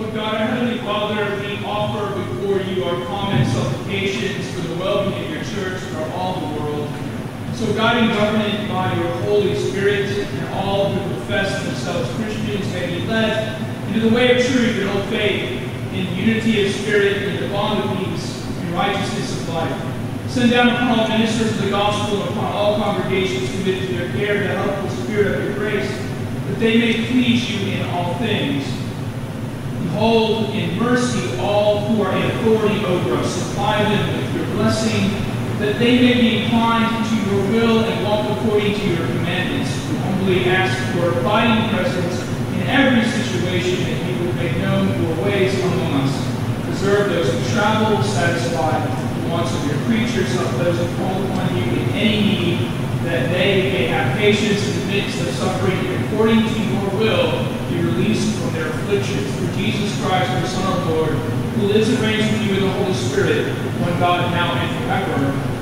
Lord God, our Heavenly Father, we offer before you our common supplications for the well-being of your church throughout all the world. So God and governed by your Holy Spirit, and all who profess themselves Christians may be led into the way of truth and old faith, in unity of spirit, in the bond of peace, in righteousness of life. Send down upon all ministers of the gospel and upon all congregations committed to their care the helpful spirit of your grace, that they may please you in all things. Behold, in mercy, all who are in authority over us, supply them with your blessing, that they may be inclined to your will and walk according to your commandments. We humbly ask for abiding presence in every situation, that you would make known your ways among us. Preserve those who travel, satisfy the wants of your creatures, help those who call upon you in any need, that they may have patience in the midst of suffering, and according to your will, be released from their afflictions. Through Jesus Christ, your Son, our Lord, who lives and reigns with you in the Holy Spirit, one God, now and forever.